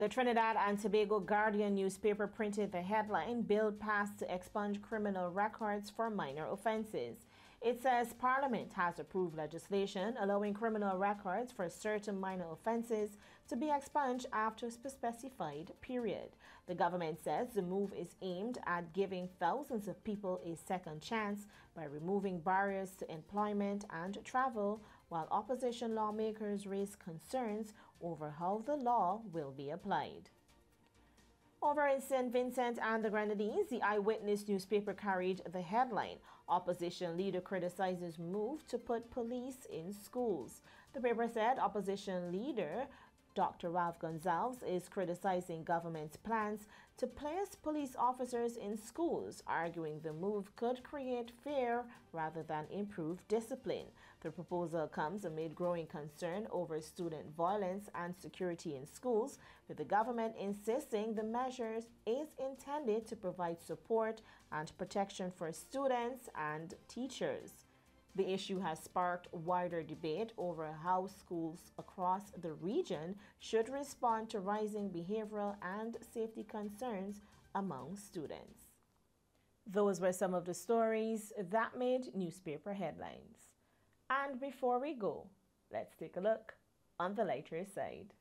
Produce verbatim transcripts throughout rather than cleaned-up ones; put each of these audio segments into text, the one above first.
The Trinidad and Tobago Guardian newspaper printed the headline, "Bill passed to expunge criminal records for minor offences." It says Parliament has approved legislation allowing criminal records for certain minor offences to be expunged after a specified period. The government says the move is aimed at giving thousands of people a second chance by removing barriers to employment and travel, while opposition lawmakers raise concerns over how the law will be applied. Over in Saint Vincent and the Grenadines, the Eyewitness newspaper carried the headline, "Opposition leader criticizes move to put police in schools." The paper said opposition leader Doctor Ralph Gonsalves is criticizing government's plans to place police officers in schools, arguing the move could create fear rather than improve discipline. The proposal comes amid growing concern over student violence and security in schools, with the government insisting the measures is intended to provide support and protection for students and teachers. The issue has sparked wider debate over how schools across the region should respond to rising behavioral and safety concerns among students. Those were some of the stories that made newspaper headlines. And before we go, let's take a look on the lighter side.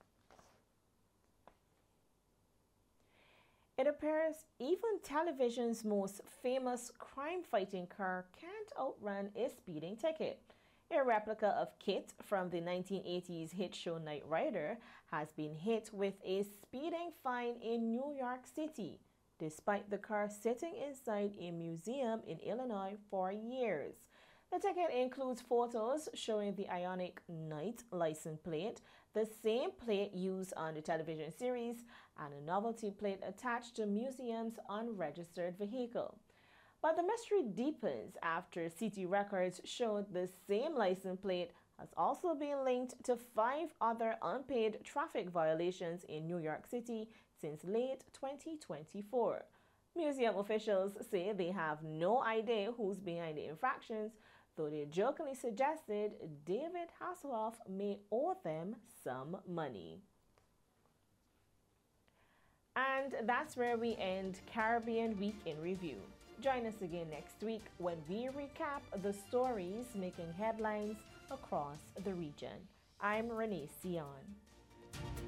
It appears even television's most famous crime-fighting car can't outrun a speeding ticket. A replica of Kit from the nineteen eighties hit show Knight Rider has been hit with a speeding fine in New York City, despite the car sitting inside a museum in Illinois for years. The ticket includes photos showing the Ioniq Knight license plate, the same plate used on the television series, and a novelty plate attached to the museum's unregistered vehicle. But the mystery deepens after C T records showed the same license plate has also been linked to five other unpaid traffic violations in New York City since late twenty twenty-four. Museum officials say they have no idea who's behind the infractions, though they jokingly suggested David Hasselhoff may owe them some money. And that's where we end Caribbean Week in Review. Join us again next week when we recap the stories making headlines across the region. I'm Renee Sion.